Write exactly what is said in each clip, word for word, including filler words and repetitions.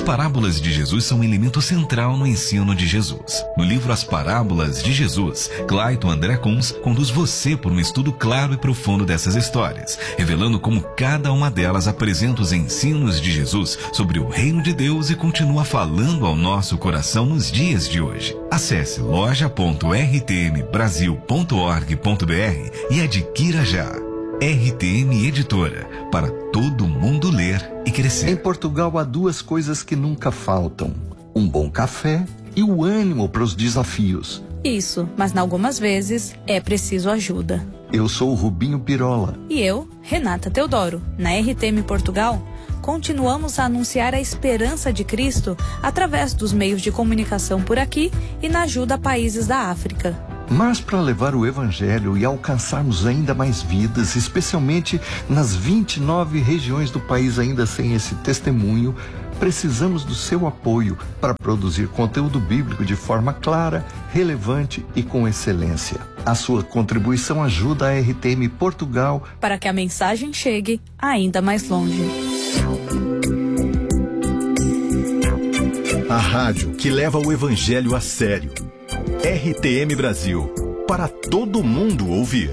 parábolas de Jesus são um elemento central no ensino de Jesus. No livro As Parábolas de Jesus, Clayton André Kunz conduz você por um estudo claro e profundo dessas histórias, revelando como cada uma delas apresenta os ensinos de Jesus sobre o reino de Deus e continua falando ao nosso coração nos dias de hoje. Acesse loja ponto r t m brasil ponto org ponto b r e adquira já. R T M Editora, para todo mundo ler e crescer. Em Portugal há duas coisas que nunca faltam: um bom café e o ânimo para os desafios. Isso, mas algumas vezes é preciso ajuda. Eu sou o Rubinho Pirola. E eu, Renata Teodoro. Na R T M Portugal, continuamos a anunciar a esperança de Cristo através dos meios de comunicação por aqui e na ajuda a países da África. Mas para levar o Evangelho e alcançarmos ainda mais vidas, especialmente nas vinte e nove regiões do país ainda sem esse testemunho, precisamos do seu apoio para produzir conteúdo bíblico de forma clara, relevante e com excelência. A sua contribuição ajuda a R T M Portugal para que a mensagem chegue ainda mais longe. A rádio que leva o Evangelho a sério. R T M Brasil, para todo mundo ouvir.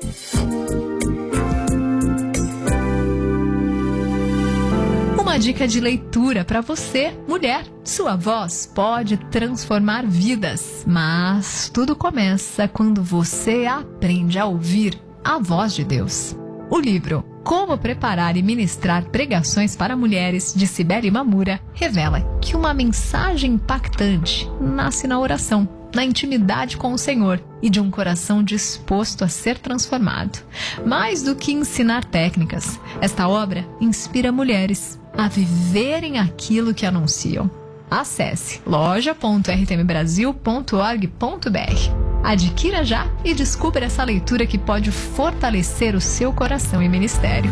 Uma dica de leitura para você, mulher. Sua voz pode transformar vidas, mas tudo começa quando você aprende a ouvir a voz de Deus. O livro Como Preparar e Ministrar Pregações para Mulheres, de Cibele Mamura, revela que uma mensagem impactante nasce na oração, na intimidade com o Senhor e de um coração disposto a ser transformado. Mais do que ensinar técnicas, esta obra inspira mulheres a viverem aquilo que anunciam. Acesse loja ponto r t m brasil ponto org ponto b r. Adquira já e descubra essa leitura que pode fortalecer o seu coração e ministério.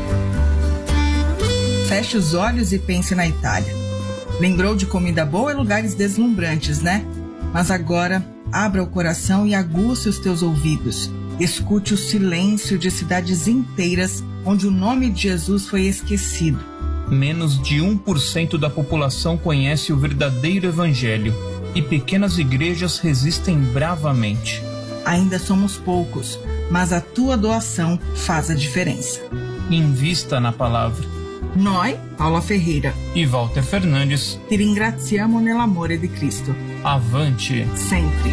Feche os olhos e pense na Itália. Lembrou de comida boa e lugares deslumbrantes, né? Mas agora, abra o coração e aguce os teus ouvidos. Escute o silêncio de cidades inteiras onde o nome de Jesus foi esquecido. Menos de um por cento da população conhece o verdadeiro evangelho e pequenas igrejas resistem bravamente. Ainda somos poucos, mas a tua doação faz a diferença. Invista na palavra. Noi, Paula Ferreira e Walter Fernandes, ti ringraziamo nell'amore di Cristo. Avante! Sempre!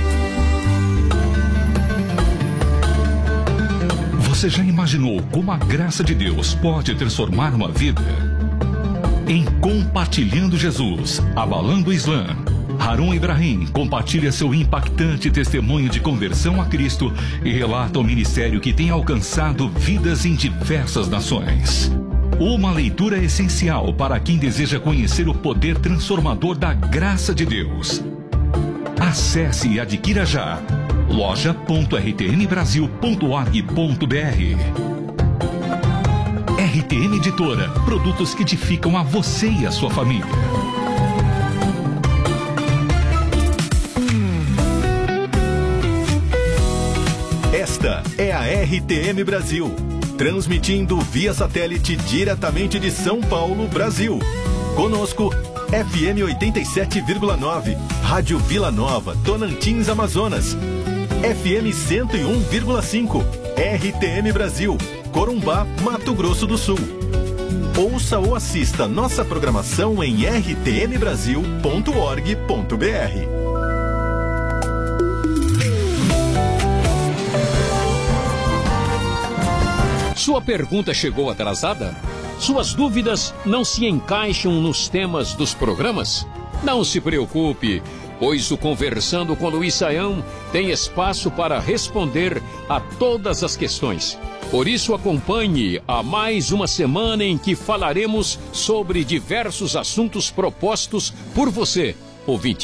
Você já imaginou como a graça de Deus pode transformar uma vida? Em Compartilhando Jesus, Abalando o Islã, Harun Ibrahim compartilha seu impactante testemunho de conversão a Cristo e relata o ministério que tem alcançado vidas em diversas nações. Uma leitura essencial para quem deseja conhecer o poder transformador da graça de Deus. Acesse e adquira já loja ponto r t m brasil ponto org ponto b r. R T M Editora, produtos que edificam a você e a sua família. Esta é a R T M Brasil, transmitindo via satélite diretamente de São Paulo, Brasil. Conosco, F M oitenta e sete vírgula nove, Rádio Vila Nova, Tocantins, Amazonas. F M cento e um vírgula cinco, R T M Brasil, Corumbá, Mato Grosso do Sul. Ouça ou assista nossa programação em r t m brasil ponto org ponto b r. Sua pergunta chegou atrasada? Suas dúvidas não se encaixam nos temas dos programas? Não se preocupe, pois o Conversando com Luiz Saião tem espaço para responder a todas as questões. Por isso, acompanhe a mais uma semana em que falaremos sobre diversos assuntos propostos por você, ouvinte.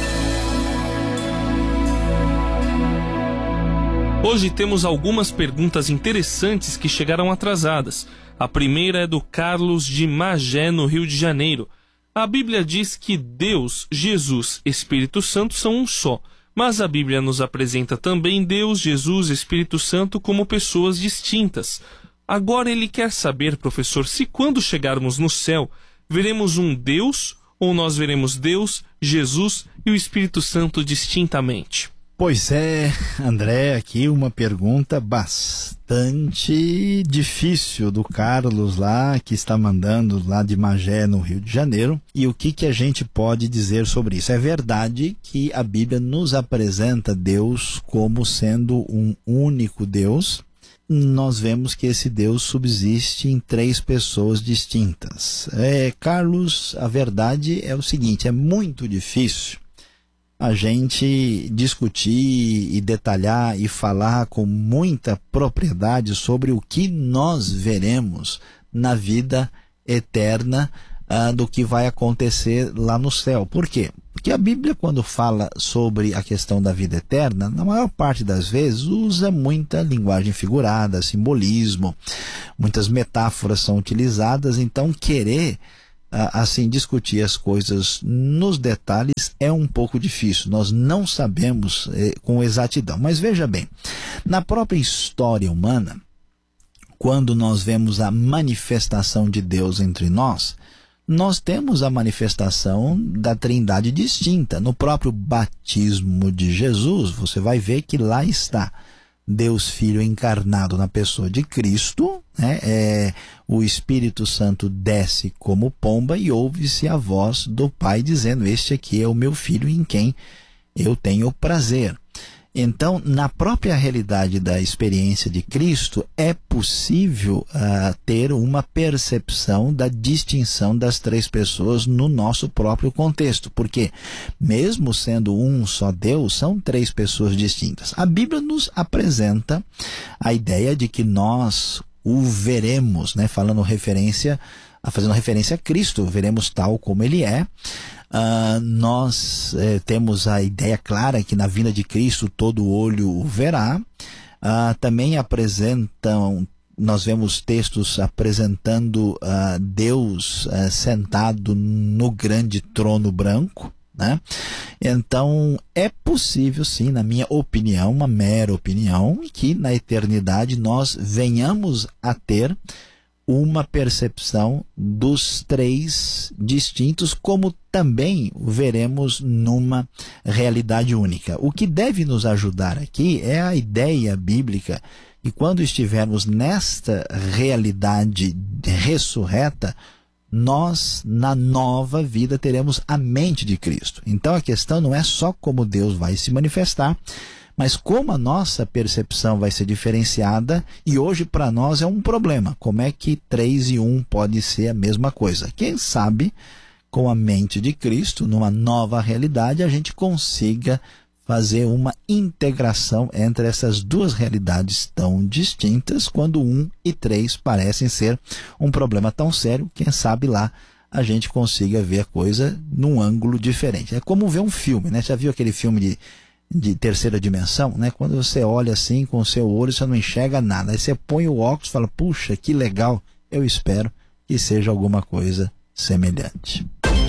Hoje temos algumas perguntas interessantes que chegaram atrasadas. A primeira é do Carlos de Magé, no Rio de Janeiro. A Bíblia diz que Deus, Jesus, Espírito Santo são um só, mas a Bíblia nos apresenta também Deus, Jesus, Espírito Santo como pessoas distintas. Agora ele quer saber, professor, se quando chegarmos no céu, veremos um Deus ou nós veremos Deus, Jesus e o Espírito Santo distintamente? Pois é, André, aqui uma pergunta bastante difícil do Carlos lá, que está mandando lá de Magé, no Rio de Janeiro. E o que, que a gente pode dizer sobre isso? É verdade que a Bíblia nos apresenta Deus como sendo um único Deus. Nós vemos que esse Deus subsiste em três pessoas distintas. É, Carlos, a verdade é o seguinte, é muito difícil a gente discutir e detalhar e falar com muita propriedade sobre o que nós veremos na vida eterna, ah, do que vai acontecer lá no céu. Por quê? Porque a Bíblia, quando fala sobre a questão da vida eterna, na maior parte das vezes usa muita linguagem figurada, simbolismo, muitas metáforas são utilizadas. Então querer assim discutir as coisas nos detalhes é um pouco difícil, nós não sabemos eh, com exatidão. Mas veja bem, na própria história humana, quando nós vemos a manifestação de Deus entre nós, nós temos a manifestação da Trindade distinta. No próprio batismo de Jesus, você vai ver que lá está Deus Filho encarnado na pessoa de Cristo, né? É, o Espírito Santo desce como pomba e ouve-se a voz do Pai dizendo: este aqui é o meu Filho em quem eu tenho prazer. Então, na própria realidade da experiência de Cristo, é possível uh, ter uma percepção da distinção das três pessoas no nosso próprio contexto, porque mesmo sendo um só Deus, são três pessoas distintas. A Bíblia nos apresenta a ideia de que nós o veremos, né, falando referência, fazendo referência a Cristo, veremos tal como ele é. Uh, nós eh, temos a ideia clara que na vinda de Cristo todo olho o verá. Uh, também apresentam, nós vemos textos apresentando uh, Deus uh, sentado no grande trono branco, né? Então é possível sim, na minha opinião, uma mera opinião, que na eternidade nós venhamos a ter uma percepção dos três distintos, como também veremos numa realidade única. O que deve nos ajudar aqui é a ideia bíblica, e quando estivermos nesta realidade ressurreta, nós, na nova vida, teremos a mente de Cristo. Então a questão não é só como Deus vai se manifestar, mas como a nossa percepção vai ser diferenciada, e hoje para nós é um problema. Como é que três e um pode ser a mesma coisa? Quem sabe, com a mente de Cristo, numa nova realidade, a gente consiga fazer uma integração entre essas duas realidades tão distintas, quando um e três parecem ser um problema tão sério. Quem sabe lá a gente consiga ver a coisa num ângulo diferente. É como ver um filme, né? Já viu aquele filme de de terceira dimensão, né? Quando você olha assim com o seu olho, você não enxerga nada. Aí você põe o óculos e fala: puxa, que legal. Eu espero que seja alguma coisa semelhante.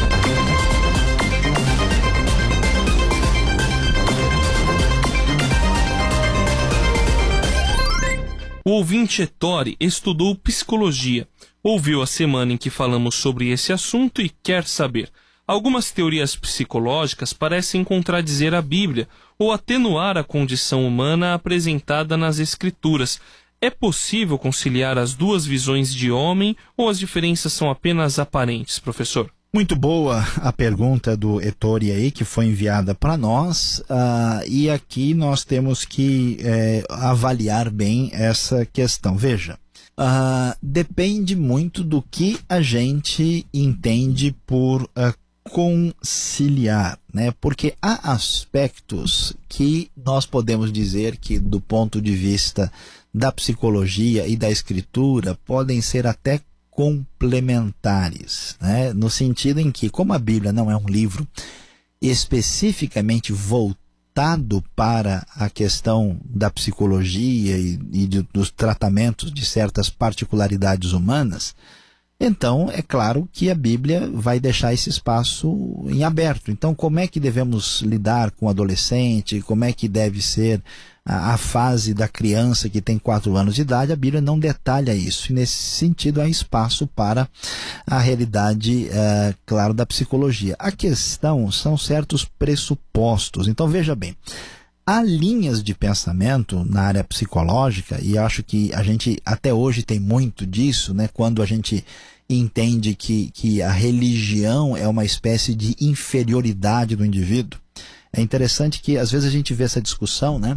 O ouvinte Ettore estudou psicologia, ouviu a semana em que falamos sobre esse assunto e quer saber: algumas teorias psicológicas parecem contradizer a Bíblia ou atenuar a condição humana apresentada nas Escrituras. É possível conciliar as duas visões de homem ou as diferenças são apenas aparentes, professor? Muito boa a pergunta do Ettore aí, que foi enviada para nós, uh, e aqui nós temos que eh, avaliar bem essa questão. Veja, uh, depende muito do que a gente entende por uh, conciliar, né? Porque há aspectos que nós podemos dizer que, do ponto de vista da psicologia e da escritura, podem ser até complementares, né? No sentido em que, como a Bíblia não é um livro especificamente voltado para a questão da psicologia e, e de, dos tratamentos de certas particularidades humanas, então é claro que a Bíblia vai deixar esse espaço em aberto. Então, como é que devemos lidar com o adolescente? Como é que deve ser a, a fase da criança que tem quatro anos de idade, a Bíblia não detalha isso. E nesse sentido, há espaço para a realidade, é, claro, da psicologia. A questão são certos pressupostos. Então, veja bem, há linhas de pensamento na área psicológica, e acho que a gente até hoje tem muito disso, né? Quando a gente entende que, que a religião é uma espécie de inferioridade do indivíduo. É interessante que às vezes a gente vê essa discussão, né,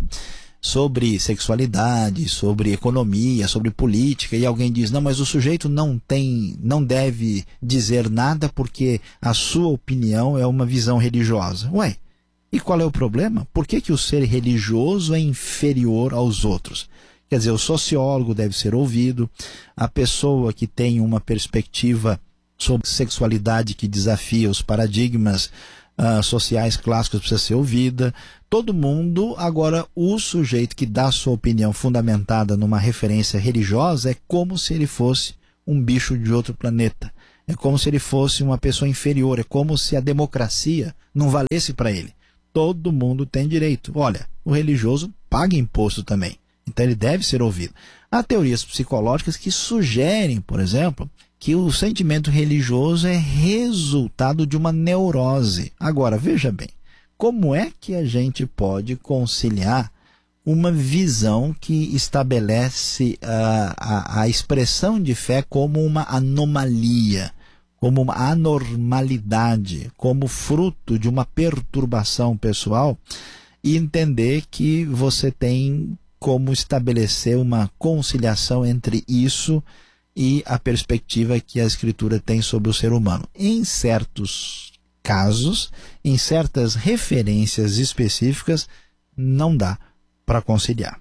sobre sexualidade, sobre economia, sobre política, e alguém diz, não, mas o sujeito não tem, não deve dizer nada porque a sua opinião é uma visão religiosa. Ué, e qual é o problema? Por que que o ser religioso é inferior aos outros? Quer dizer, o sociólogo deve ser ouvido, a pessoa que tem uma perspectiva sobre sexualidade que desafia os paradigmas uh, sociais clássicos precisa ser ouvida. Todo mundo, agora o sujeito que dá sua opinião fundamentada numa referência religiosa é como se ele fosse um bicho de outro planeta. É como se ele fosse uma pessoa inferior, é como se a democracia não valesse para ele. Todo mundo tem direito. Olha, o religioso paga imposto também. Então ele deve ser ouvido. Há teorias psicológicas que sugerem, por exemplo, que o sentimento religioso é resultado de uma neurose. Agora, veja bem, como é que a gente pode conciliar uma visão que estabelece uh, a, a expressão de fé como uma anomalia, como uma anormalidade, como fruto de uma perturbação pessoal, e entender que você tem como estabelecer uma conciliação entre isso e a perspectiva que a Escritura tem sobre o ser humano. Em certos casos, em certas referências específicas, não dá para conciliar.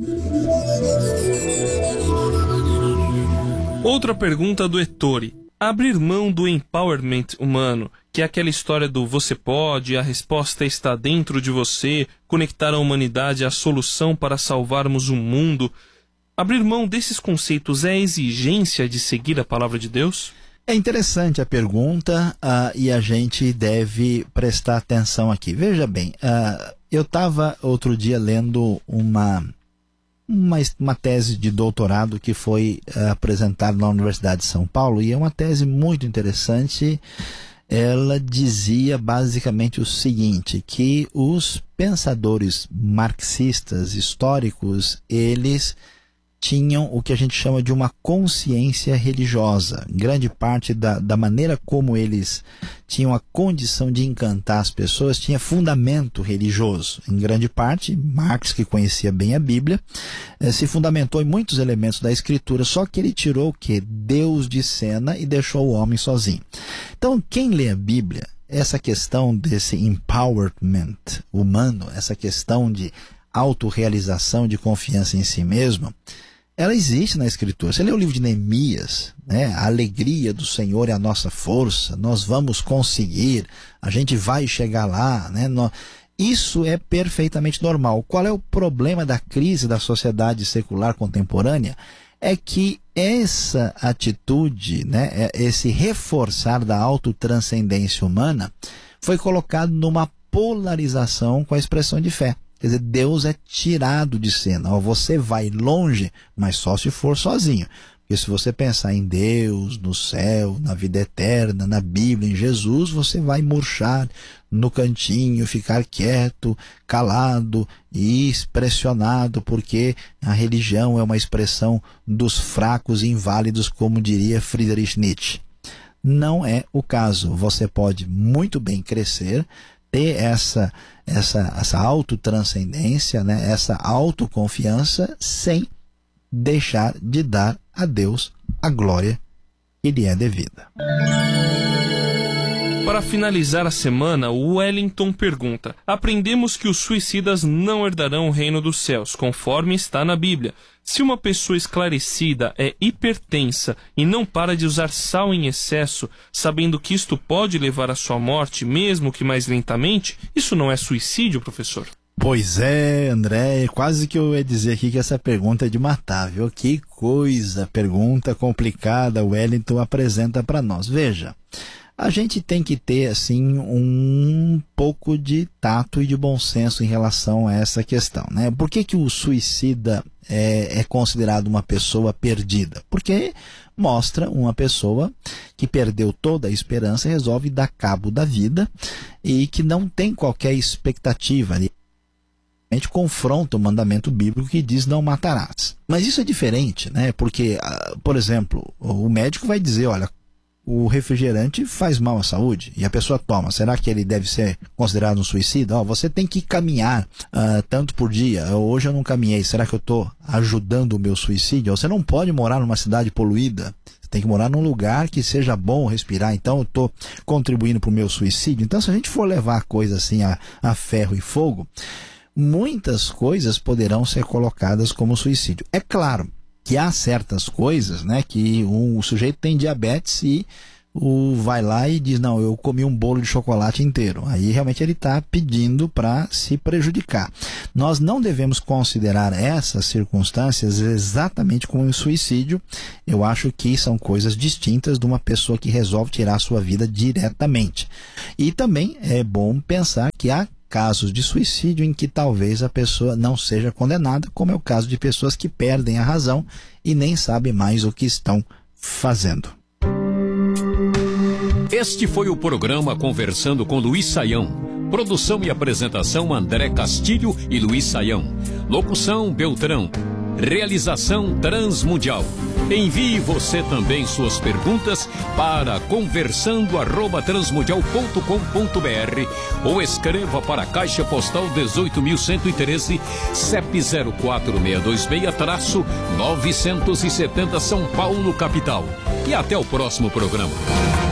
Outra pergunta do Ettore. Abrir mão do empowerment humano, que é aquela história do você pode, a resposta está dentro de você, conectar a humanidade à solução para salvarmos o mundo. Abrir mão desses conceitos é a exigência de seguir a palavra de Deus? É interessante a pergunta uh, e a gente deve prestar atenção aqui. Veja bem, uh, eu estava outro dia lendo uma... Uma, uma tese de doutorado que foi uh, apresentada na Universidade de São Paulo, e é uma tese muito interessante. Ela dizia basicamente o seguinte, que os pensadores marxistas históricos, eles tinham o que a gente chama de uma consciência religiosa. Grande parte da, da maneira como eles tinham a condição de encantar as pessoas tinha fundamento religioso. Em grande parte, Marx, que conhecia bem a Bíblia, eh, se fundamentou em muitos elementos da Escritura, só que ele tirou o quê? Deus de cena e deixou o homem sozinho. Então, quem lê a Bíblia, essa questão desse empowerment humano, essa questão de autorrealização, de confiança em si mesmo, ela existe na Escritura. Você lê o livro de Neemias, né? A alegria do Senhor é a nossa força, nós vamos conseguir, a gente vai chegar lá, né? Isso é perfeitamente normal. Qual é o problema da crise da sociedade secular contemporânea? É que essa atitude, né? Esse reforçar da autotranscendência humana foi colocado numa polarização com a expressão de fé. Quer dizer, Deus é tirado de cena. Ó, você vai longe, mas só se for sozinho. Porque se você pensar em Deus, no céu, na vida eterna, na Bíblia, em Jesus, você vai murchar no cantinho, ficar quieto, calado e pressionado, porque a religião é uma expressão dos fracos e inválidos, como diria Friedrich Nietzsche. Não é o caso. Você pode muito bem crescer, ter essa, essa, essa autotranscendência, né? Essa autoconfiança, sem deixar de dar a Deus a glória que lhe é devida. Para finalizar a semana, o Wellington pergunta: aprendemos que os suicidas não herdarão o reino dos céus, conforme está na Bíblia. Se uma pessoa esclarecida é hipertensa e não para de usar sal em excesso, sabendo que isto pode levar à sua morte, mesmo que mais lentamente, isso não é suicídio, professor? Pois é, André, quase que eu ia dizer aqui que essa pergunta é de matar, viu? Que coisa, pergunta complicada o Wellington apresenta para nós. Veja, a gente tem que ter assim um pouco de tato e de bom senso em relação a essa questão, né? Por que que o suicida é, é considerado uma pessoa perdida? Porque mostra uma pessoa que perdeu toda a esperança e resolve dar cabo da vida e que não tem qualquer expectativa. A gente confronta o mandamento bíblico que diz não matarás. Mas isso é diferente, né? Porque, por exemplo, o médico vai dizer, olha, o refrigerante faz mal à saúde e a pessoa toma. Será que ele deve ser considerado um suicida? Oh, você tem que caminhar uh, tanto por dia. Hoje eu não caminhei. Será que eu estou ajudando o meu suicídio? Você não pode morar numa cidade poluída. Você tem que morar num lugar que seja bom respirar. Então eu estou contribuindo para o meu suicídio. Então se a gente for levar a coisa assim a, a ferro e fogo, muitas coisas poderão ser colocadas como suicídio. É claro que há certas coisas, né, que um, o sujeito tem diabetes e o, vai lá e diz, não, eu comi um bolo de chocolate inteiro. Aí realmente ele está pedindo para se prejudicar. Nós não devemos considerar essas circunstâncias exatamente como um suicídio. Eu acho que são coisas distintas de uma pessoa que resolve tirar a sua vida diretamente. E também é bom pensar que há casos de suicídio em que talvez a pessoa não seja condenada, como é o caso de pessoas que perdem a razão e nem sabem mais o que estão fazendo. Este foi o programa Conversando com Luiz Saião. Produção e apresentação André Castilho e Luiz Saião. Locução Beltrão. Realização Transmundial. Envie você também suas perguntas para conversando arroba transmundial ponto com ponto br ou escreva para a Caixa Postal dezoito mil cento e treze, C E P zero quatro seis dois seis, novecentos e setenta São Paulo, capital. E até o próximo programa.